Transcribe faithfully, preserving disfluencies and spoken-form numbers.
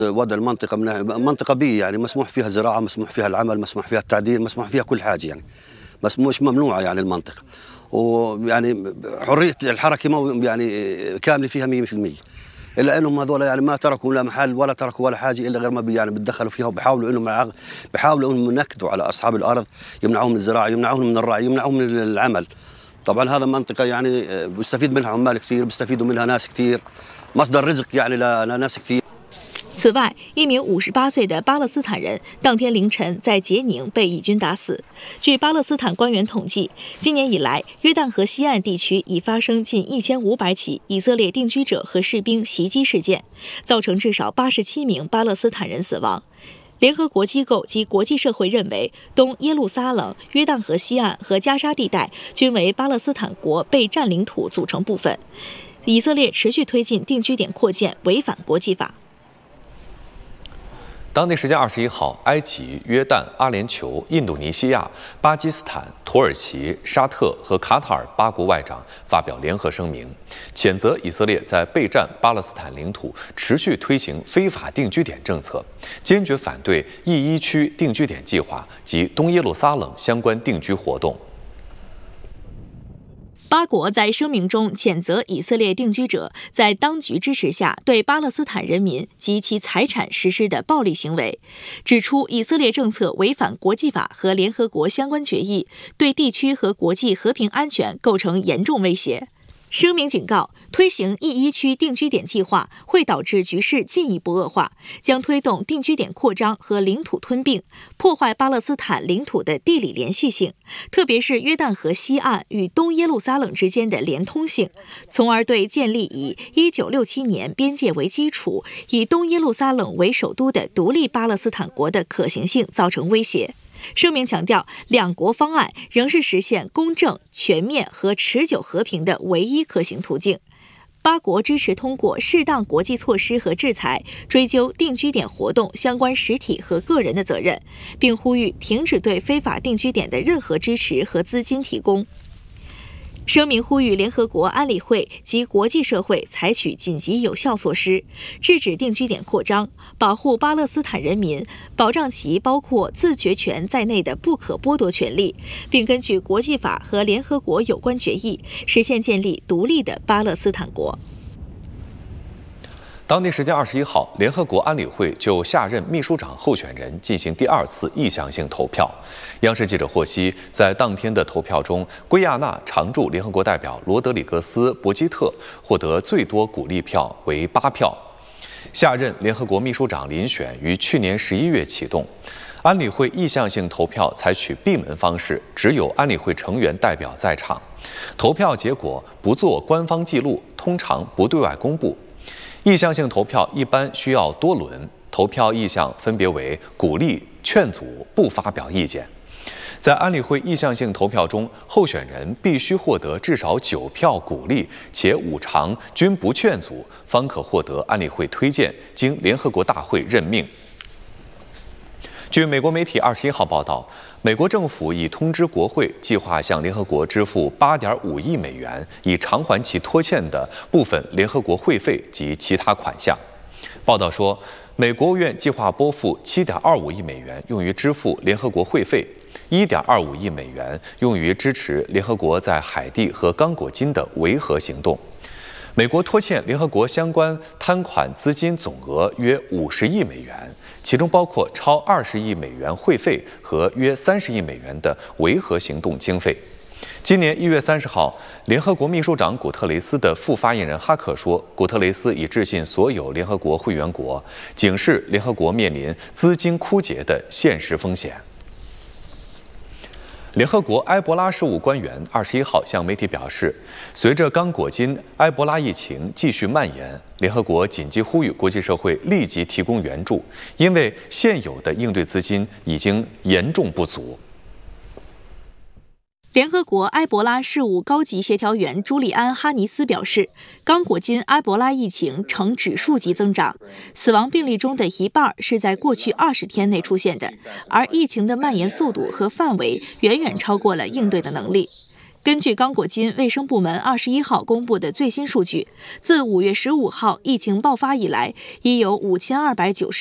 وضع المنطقة من منطقة بيئية يعني مسموح فيها زراعة، مسموح فيها العمل، مسموح فيها التعدين، مسموح فيها كل حاجة يعني، بس مش ممنوعة يعني المنطقة، ويعني حرية الحركة مو يعني كاملة فيها مية بالمية. إلا إنهم هذول يعني ما تركوا لا محل ولا تركوا ولا حاجة إلا غير ما بي يعني بتدخلوا فيها وبيحاولوا إنهم بيحاولوا إنهم ينكدوا على أصحاب الأرض، يمنعوهم من الزراعة، يمنعوهم من الرعي، يمنعوهم من العمل. طبعا هذا منطقة يعني بيستفيد منها عمال كثير، بيستفيدوا منها ناس كثير، مصدر رزق يعني لناس كثير。 此外，一名五十八岁的巴勒斯坦人当天凌晨在杰宁被以军打死。据巴勒斯坦官员统计，今年以来，约旦河西岸地区已发生近一千五百起以色列定居者和士兵袭击事件，造成至少八十七名巴勒斯坦人死亡。联合国机构及国际社会认为，东耶路撒冷、约旦河西岸和加沙地带均为巴勒斯坦国被占领土组成部分。以色列持续推进定居点扩建，违反国际法。 当地时间二十一号，埃及、约旦、阿联酋、印度尼西亚、巴基斯坦、土耳其、沙特和卡塔尔八国外长发表联合声明，谴责以色列在备战巴勒斯坦领土持续推行非法定居点政策，坚决反对 E 一区定居点计划及东耶路撒冷相关定居活动。 八国在声明中谴责以色列定居者在当局支持下对巴勒斯坦人民及其财产实施的暴力行为，指出以色列政策违反国际法和联合国相关决议，对地区和国际和平安全构成严重威胁。声明警告，推行 E 一区定居点计划会导致局势进一步恶化，将推动定居点扩张和领土吞并，破坏巴勒斯坦领土的地理连续性，特别是约旦河西岸与东耶路撒冷之间的连通性，从而对建立以一九六七年边界为基础、以东耶路撒冷为首都的独立巴勒斯坦国的可行性造成威胁。声明强调，两国方案仍是实现公正、全面和持久和平的唯一可行途径。八国支持通过适当国际措施和制裁，追究定居点活动相关实体和个人的责任，并呼吁停止对非法定居点的任何支持和资金提供。声明呼吁联合国安理会及国际社会采取紧急有效措施，制止定居点扩张，保护巴勒斯坦人民，保障其包括自决权在内的不可剥夺权利，并根据国际法和联合国有关决议，实现建立独立的巴勒斯坦国。 当地时间二十一号，联合国安理会就下任秘书长候选人进行第二次意向性投票。央视记者获悉，在当天的投票中，圭亚那常驻联合国代表罗德里格斯·博基特获得最多鼓励票为八票。下任联合国秘书长遴选于去年十一月启动。安理会意向性投票采取闭门方式，只有安理会成员代表在场。投票结果不做官方记录，通常不对外公布。意向性投票一般需要多轮，投票意向分别为鼓励、劝阻、不发表意见。在安理会意向性投票中，候选人必须获得至少九票鼓励，且五常均不劝阻，方可获得安理会推荐，经联合国大会任命。据美国媒体二十一号报道，美国政府已通知国会，计划向联合国支付八点五亿美元，以偿还其拖欠的部分联合国会费及其他款项。报道说，美国务院计划拨付七点二五亿美元用于支付联合国会费，一点二五亿美元用于支持联合国在海地和刚果金的维和行动。美国拖欠联合国相关摊款资金总额约五十亿美元，其中包括超二十亿美元会费和约三十亿美元的维和行动经费。今年一月三十号，联合国秘书长古特雷斯的副发言人哈克说，古特雷斯已致信所有联合国会员国，警示联合国面临资金枯竭的现实风险。联合国埃博拉事务官员二十一号向媒体表示，随着刚果金埃博拉疫情继续蔓延，联合国紧急呼吁国际社会立即提供援助，因为现有的应对资金已经严重不足。 联合国埃博拉事务高级协调员朱利安·哈尼斯表示，刚果金埃博拉疫情呈指数级增长，死亡病例中的一半是在过去二十天内出现的，而疫情的蔓延速度和范围远远超过了应对的能力。 根据刚果金卫生部门二十一号公布的最新数据，自五月十五号疫情爆发以来，已有五千二百九十